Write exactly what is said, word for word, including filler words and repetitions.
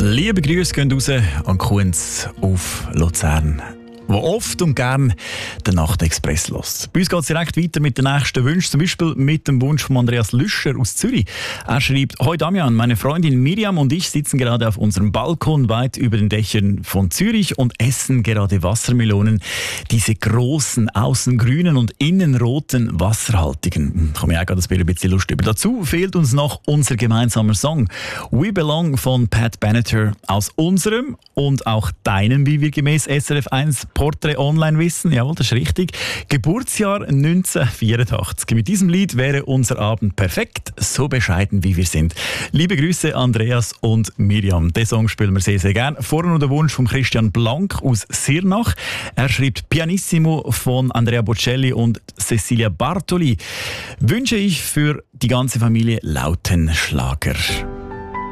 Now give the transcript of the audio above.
Liebe Grüße gehen raus an Kunz auf Luzern, wo oft und gern den Nachtexpress lässt. Bei uns geht es direkt weiter mit den nächsten Wünschen, zum Beispiel mit dem Wunsch von Andreas Lüscher aus Zürich. Er schreibt: Hoi Damian, meine Freundin Miriam und ich sitzen gerade auf unserem Balkon weit über den Dächern von Zürich und essen gerade Wassermelonen. Diese großen, außen grünen und innen roten, wasserhaltigen. Ich komme mir auch gerade ein bisschen Lust über. Dazu fehlt uns noch unser gemeinsamer Song We Belong von Pat Benatar. Aus unserem und auch deinem, wie wir gemäß S R F eins Porträt online wissen, jawohl, das ist richtig, Geburtsjahr neunzehnhundertvierundachtzig. Mit diesem Lied wäre unser Abend perfekt, so bescheiden wie wir sind. Liebe Grüße Andreas und Miriam. Den Song spielen wir sehr, sehr gerne. Vorhin noch der Wunsch von Christian Blank aus Sirnach. Er schreibt Pianissimo von Andrea Bocelli und Cecilia Bartoli. Wünsche ich für die ganze Familie lauten Schlager.